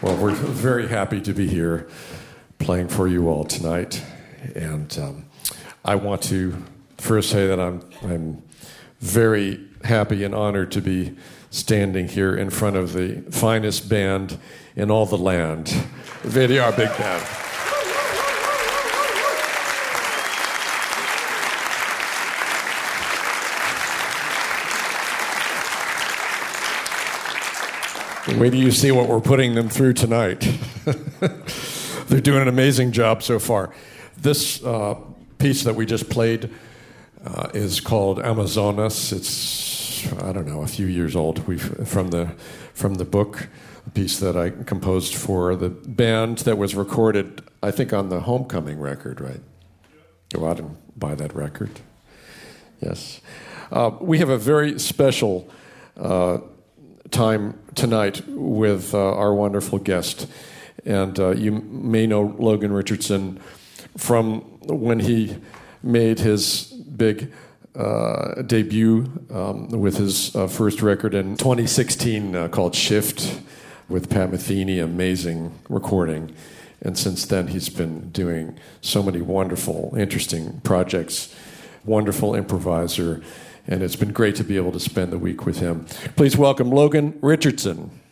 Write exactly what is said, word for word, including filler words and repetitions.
Well, we're very happy to be here playing for you all tonight. And um, I want to first say that I'm, I'm very happy and honored to be standing here in front of the finest band in all the land, the V D R Big Band. Wait till you see what we're putting them through tonight. They're doing an amazing job so far. This uh, piece that we just played uh, is called Amazonas. It's, I don't know, a few years old. We've, from the from the book, a piece that I composed for the band that was recorded, I think, on the Homecoming record, right? Go out and buy that record. Yes. Uh, we have a very special uh, time tonight with uh, our wonderful guest. And uh, you may know Logan Richardson from when he made his big uh, debut um, with his uh, first record in twenty sixteen uh, called Shift with Pat Metheny, amazing recording. And since then, he's been doing so many wonderful, interesting projects, wonderful improviser, and it's been great to be able to spend the week with him. Please welcome Logan Richardson.